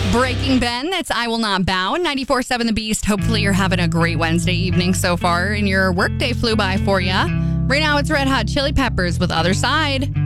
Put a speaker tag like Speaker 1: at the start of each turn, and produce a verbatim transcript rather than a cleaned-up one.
Speaker 1: Breaking Ben, it's I Will Not Bow. ninety-four point seven The Beast. Hopefully you're having a great Wednesday evening so far and your workday flew by for you. Right now it's Red Hot Chili Peppers with Other Side.